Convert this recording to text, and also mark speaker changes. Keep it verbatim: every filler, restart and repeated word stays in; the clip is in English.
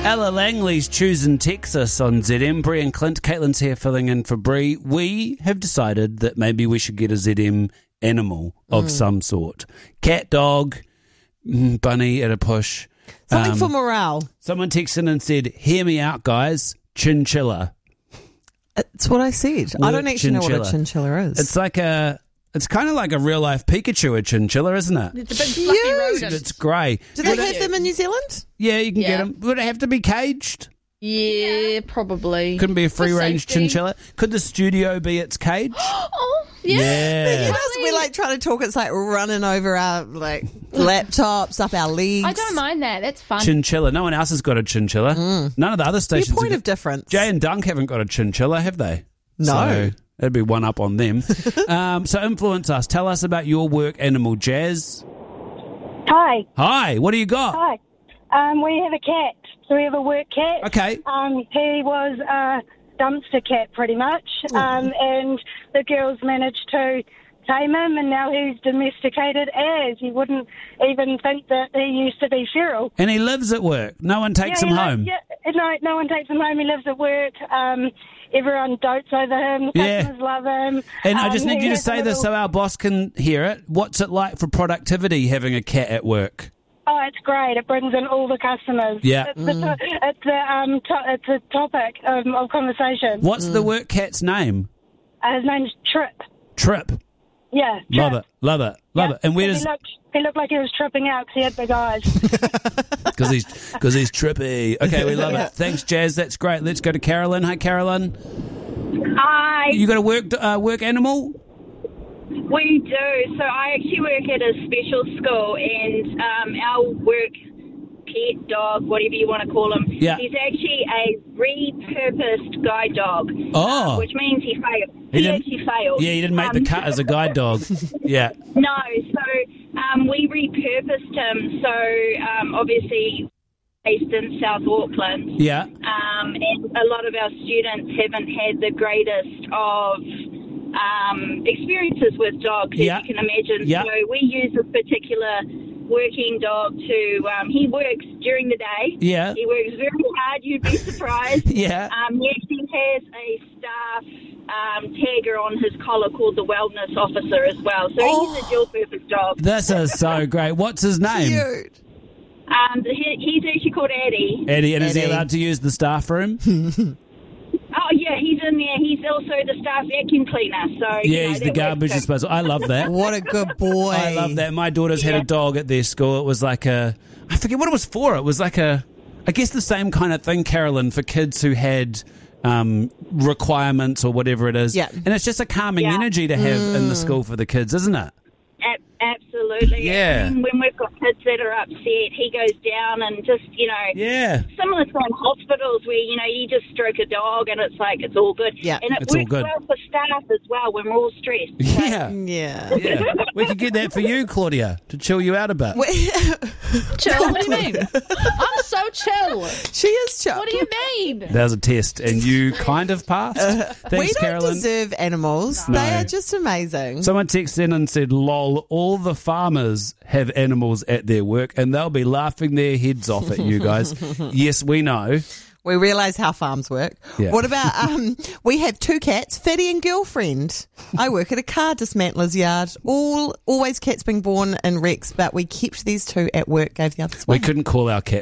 Speaker 1: Ella Langley's choosing Texas on Z M. Bree and Clint. Caitlin's here filling in for Bree. We have decided that maybe we should get a Z M animal of mm. some sort. Cat, dog, bunny at a push.
Speaker 2: Something
Speaker 1: um,
Speaker 2: for morale.
Speaker 1: Someone texted in and said, hear me out, guys, chinchilla.
Speaker 2: It's what I said.
Speaker 1: Word
Speaker 2: I don't actually
Speaker 1: chinchilla.
Speaker 2: know what a chinchilla is.
Speaker 1: It's like a... It's kind of like a real-life Pikachu, a chinchilla, isn't it?
Speaker 3: It's a big fluffy rodent.
Speaker 1: It's grey.
Speaker 2: Do they have them in New Zealand?
Speaker 1: Yeah, you can
Speaker 3: Yeah.
Speaker 1: get them. Would it have to be caged?
Speaker 3: Yeah, probably.
Speaker 1: Couldn't be a
Speaker 3: For
Speaker 1: free-range
Speaker 3: safety.
Speaker 1: chinchilla. Could the studio be its cage?
Speaker 3: Oh, yeah.
Speaker 1: Yeah.
Speaker 2: You know, so we're like trying to talk. It's like running over our like laptops, up our legs.
Speaker 3: I don't mind that. That's fun.
Speaker 1: Chinchilla. No one else has got a chinchilla. None of the other
Speaker 2: Your
Speaker 1: stations.
Speaker 2: point
Speaker 1: have
Speaker 2: of difference.
Speaker 1: Jay and Dunk haven't got a chinchilla, have they?
Speaker 2: No.
Speaker 1: So that'd be one up on them. um, so influence us. Tell us about your work animal, Jazz.
Speaker 4: Hi.
Speaker 1: Hi. What do you got?
Speaker 4: Hi. Um, we have a cat. So we have a work cat.
Speaker 1: Okay.
Speaker 4: Um, he was a dumpster cat, pretty much. Um, and the girls managed to tame him, and now he's domesticated as. You wouldn't even think that he used to be feral.
Speaker 1: And he lives at work. No one takes
Speaker 4: yeah,
Speaker 1: him
Speaker 4: he li-
Speaker 1: home.
Speaker 4: Yeah, no, no one takes him home. He lives at work. Um, everyone dotes over him. The
Speaker 1: Yeah.
Speaker 4: customers love him.
Speaker 1: And I
Speaker 4: Um,
Speaker 1: just need
Speaker 4: he
Speaker 1: you to
Speaker 4: has a
Speaker 1: say this so
Speaker 4: little-
Speaker 1: our boss can hear it. What's it like for productivity having a cat at work?
Speaker 4: Oh, it's great. It brings in all the customers.
Speaker 1: Yeah.
Speaker 4: It's, the, to- it's, the, um, to- it's a topic um, of conversation.
Speaker 1: What's the work cat's name?
Speaker 4: Uh, his name's Trip.
Speaker 1: Trip.
Speaker 4: Yeah, Trip.
Speaker 1: Love it. Love it. Love
Speaker 4: Yeah,
Speaker 1: it. And where
Speaker 4: he
Speaker 1: does...
Speaker 4: looked, he looked like he was tripping out because he had big eyes.
Speaker 1: Because he's, cause he's trippy. Okay, we love
Speaker 4: Yeah.
Speaker 1: it. Thanks, Jazz. That's great. Let's go to Carolyn. Hi, Carolyn.
Speaker 5: Hi,
Speaker 1: You got a work uh, work animal?
Speaker 5: we do. So I actually work at a special school, and um, our work pet dog, whatever you want to call him,
Speaker 1: Yeah.
Speaker 5: he's actually a repurposed guide dog.
Speaker 1: Oh.
Speaker 5: uh, which means he failed.
Speaker 1: He
Speaker 5: He,
Speaker 1: didn't-
Speaker 5: actually failed.
Speaker 1: Yeah, you didn't make the
Speaker 5: Um,
Speaker 1: cut as a guide dog. Yeah.
Speaker 5: No, so um, we repurposed him. So um, obviously based in South Auckland.
Speaker 1: Yeah.
Speaker 5: Um, and a lot of our students haven't had the greatest of um, experiences with dogs,
Speaker 1: Yeah.
Speaker 5: as you can imagine.
Speaker 1: Yeah.
Speaker 5: So we use this particular working dog to, um, he works during the day.
Speaker 1: Yeah.
Speaker 5: He works very hard, you'd be surprised.
Speaker 1: Yeah.
Speaker 5: Um, he actually has a staff um, tagger on his collar called the wellness officer as well. So
Speaker 1: Oh.
Speaker 5: he's a dual-purpose dog.
Speaker 1: This is so great. What's his name?
Speaker 2: Cute.
Speaker 5: Um, he, he's actually called Addie.
Speaker 1: Eddie. And is he
Speaker 2: Eddie.
Speaker 1: allowed to use the staff room?
Speaker 5: Oh, yeah, he's in there. He's also the staff vacuum cleaner. So you
Speaker 1: Yeah,
Speaker 5: know,
Speaker 1: he's the
Speaker 5: that
Speaker 1: garbage
Speaker 5: works too.
Speaker 1: disposal. I love that.
Speaker 2: What a good boy.
Speaker 1: I love that. My daughter's had a
Speaker 5: Yeah.
Speaker 1: dog at their school. It was like a, I forget what it was for. It was like a, I guess the same kind of thing, Carolyn, for kids who had um, requirements or whatever it is.
Speaker 2: Yeah.
Speaker 1: And it's just a calming
Speaker 5: Yeah.
Speaker 1: energy to have in the school for the kids, isn't it?
Speaker 5: A- absolutely.
Speaker 1: Yeah.
Speaker 5: And when we've got kids that are upset, he goes down and just, you know,
Speaker 1: Yeah.
Speaker 5: similar to in hospitals where, you know, you just stroke a dog and it's like, it's all good.
Speaker 2: Yeah.
Speaker 5: And it
Speaker 1: It's all
Speaker 5: works
Speaker 1: good.
Speaker 5: well for staff as well when we're all stressed.
Speaker 1: Yeah.
Speaker 2: Yeah.
Speaker 1: Yeah. We could get that for you, Claudia, to chill you out a bit.
Speaker 3: Chill? What do you mean? I'm so chill.
Speaker 2: She is chill.
Speaker 3: What do you mean?
Speaker 1: That was a test, and you kind of passed. Thanks,
Speaker 2: we don't
Speaker 1: Carolyn.
Speaker 2: deserve animals.
Speaker 1: No.
Speaker 2: They are just amazing.
Speaker 1: Someone texted in and said, lol, all the farmers have animals at their work and they'll be laughing their heads off at you guys. Yes, we know.
Speaker 2: We realise how farms work.
Speaker 1: Yeah.
Speaker 2: What about, um, we have two cats, Fatty and Girlfriend. I work at a car dismantler's yard. All, always cats being born in wrecks, but we kept these two at work, gave the others
Speaker 1: We
Speaker 2: one.
Speaker 1: couldn't call our cat